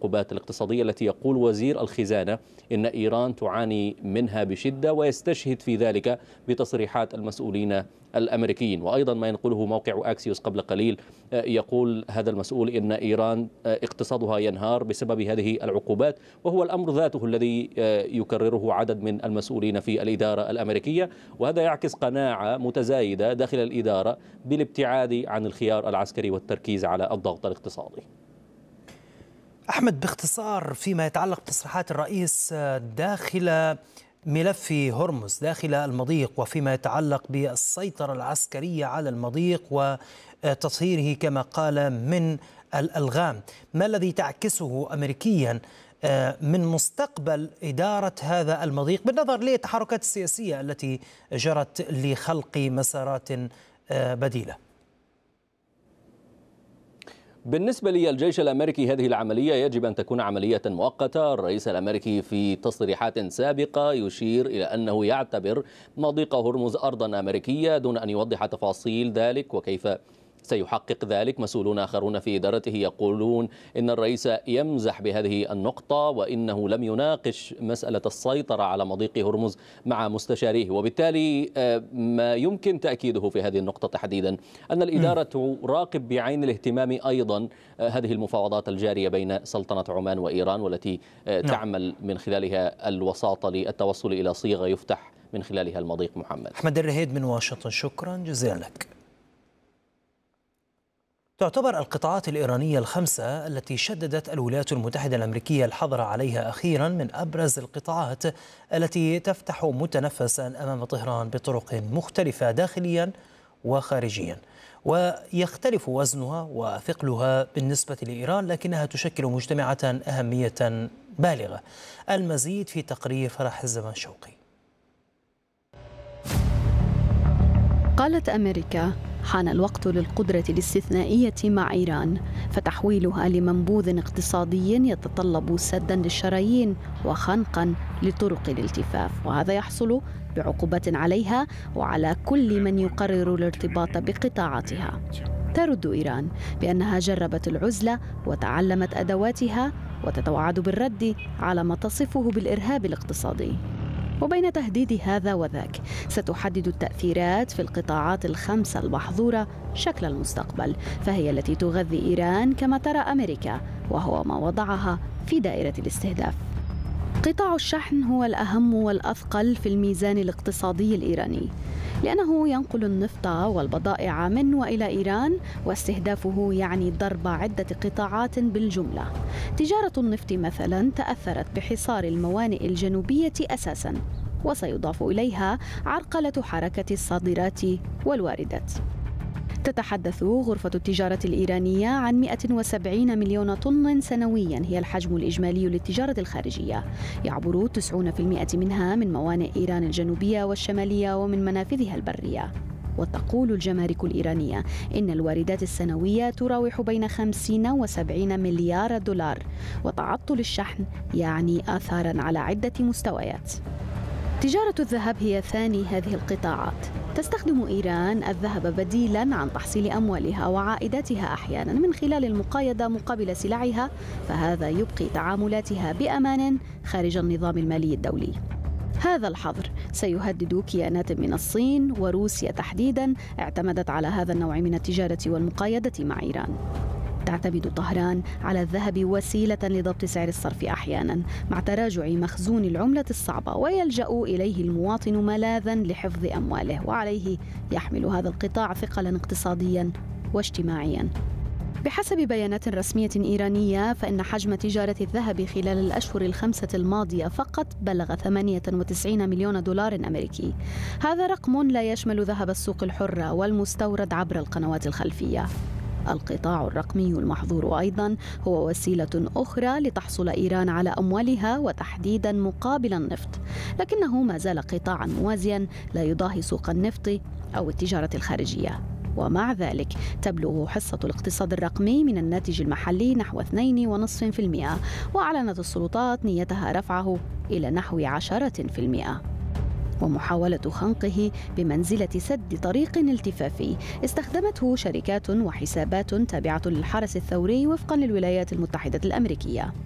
العقوبات الاقتصادية التي يقول وزير الخزانة إن إيران تعاني منها بشدة، ويستشهد في ذلك بتصريحات المسؤولين الأمريكيين. وأيضا ما ينقله موقع أكسيوس قبل قليل، يقول هذا المسؤول إن إيران اقتصادها ينهار بسبب هذه العقوبات، وهو الأمر ذاته الذي يكرره عدد من المسؤولين في الإدارة الأمريكية. وهذا يعكس قناعة متزايدة داخل الإدارة بالابتعاد عن الخيار العسكري والتركيز على الضغط الاقتصادي. أحمد، باختصار فيما يتعلق بتصريحات الرئيس داخل ملف هرمز داخل المضيق، وفيما يتعلق بالسيطرة العسكرية على المضيق وتطهيره كما قال من الألغام، ما الذي تعكسه أمريكيا من مستقبل إدارة هذا المضيق بالنظر للتحركات السياسية التي جرت لخلق مسارات بديلة؟ بالنسبة للجيش الأمريكي هذه العملية يجب أن تكون عملية مؤقتة. الرئيس الأمريكي في تصريحات سابقة يشير إلى أنه يعتبر مضيق هرمز أرضا أمريكية دون أن يوضح تفاصيل ذلك وكيف سيحقق ذلك. مسؤولون آخرون في إدارته يقولون إن الرئيس يمزح بهذه النقطة وإنه لم يناقش مسألة السيطرة على مضيق هرمز مع مستشاريه. وبالتالي ما يمكن تأكيده في هذه النقطة تحديدا أن الإدارة تراقب بعين الاهتمام أيضا هذه المفاوضات الجارية بين سلطنة عمان وإيران، والتي تعمل من خلالها الوساطة للتوصل إلى صيغة يفتح من خلالها المضيق. محمد أحمد الرهيد من واشنطن، شكرا جزيلا لك. تعتبر القطاعات الإيرانية الخمسة التي شددت الولايات المتحدة الأمريكية الحظر عليها أخيرا من أبرز القطاعات التي تفتح متنفسا أمام طهران بطرق مختلفة داخليا وخارجيا، ويختلف وزنها وثقلها بالنسبة لإيران، لكنها تشكل مجتمعة أهمية بالغة. المزيد في تقرير فرح الزمان شوقي. قالت أمريكا: حان الوقت للقدرة الاستثنائية مع إيران، فتحويلها لمنبوذ اقتصادي يتطلب سدا للشرايين وخنقا لطرق الالتفاف، وهذا يحصل بعقوبات عليها وعلى كل من يقرر الارتباط بقطاعاتها. ترد إيران بأنها جربت العزلة وتعلمت أدواتها، وتتوعد بالرد على ما تصفه بالإرهاب الاقتصادي. وبين تهديد هذا وذاك ستحدد التأثيرات في القطاعات الخمسة المحظورة شكل المستقبل، فهي التي تغذي إيران كما ترى أمريكا، وهو ما وضعها في دائرة الاستهداف. قطاع الشحن هو الأهم والأثقل في الميزان الاقتصادي الإيراني، لأنه ينقل النفط والبضائع من وإلى إيران، واستهدافه يعني ضرب عدة قطاعات بالجملة. تجارة النفط مثلا تأثرت بحصار الموانئ الجنوبية أساسا، وسيضاف إليها عرقلة حركة الصادرات والواردات. تتحدث غرفة التجارة الإيرانية عن 170 مليون طن سنويا هي الحجم الإجمالي للتجارة الخارجية، يعبر 90% منها من موانئ إيران الجنوبية والشمالية ومن منافذها البرية. وتقول الجمارك الإيرانية إن الواردات السنوية تراوح بين 50 و70 مليار دولار، وتعطل الشحن يعني آثارا على عدة مستويات. تجارة الذهب هي ثاني هذه القطاعات. تستخدم إيران الذهب بديلاً عن تحصيل أموالها وعائداتها أحياناً من خلال المقايضة مقابل سلعها، فهذا يبقي تعاملاتها بأمان خارج النظام المالي الدولي. هذا الحظر سيهدد كيانات من الصين وروسيا تحديداً اعتمدت على هذا النوع من التجارة والمقايضة مع إيران. تعتمد طهران على الذهب وسيلة لضبط سعر الصرف أحيانا مع تراجع مخزون العملة الصعبة، ويلجأ إليه المواطن ملاذا لحفظ أمواله، وعليه يحمل هذا القطاع ثقلا اقتصاديا واجتماعيا. بحسب بيانات رسمية إيرانية فإن حجم تجارة الذهب خلال الأشهر الخمسة الماضية فقط بلغ 98 مليون دولار أمريكي. هذا رقم لا يشمل ذهب السوق الحرة والمستورد عبر القنوات الخلفية. القطاع الرقمي المحظور أيضا هو وسيلة أخرى لتحصل إيران على أموالها وتحديدا مقابل النفط، لكنه ما زال قطاعا موازيا لا يضاهي سوق النفط أو التجارة الخارجية. ومع ذلك تبلغ حصة الاقتصاد الرقمي من الناتج المحلي نحو 2.5%، وأعلنت السلطات نيتها رفعه إلى نحو 10%. ومحاولة خنقه بمنزلة سد طريق التفافي استخدمته شركات وحسابات تابعة للحرس الثوري وفقا للولايات المتحدة الأمريكية.